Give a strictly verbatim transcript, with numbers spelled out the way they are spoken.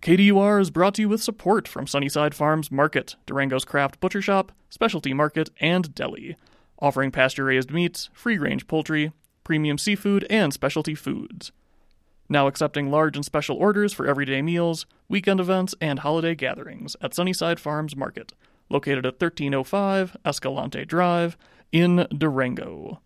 K D U R is brought to you with support from Sunnyside Farms Market, Durango's craft butcher shop, specialty market, and deli, offering pasture-raised meats, free-range poultry, premium seafood, and specialty foods. Now accepting large and special orders for everyday meals, weekend events, and holiday gatherings at Sunnyside Farms Market, located at thirteen oh five Escalante Drive in Durango.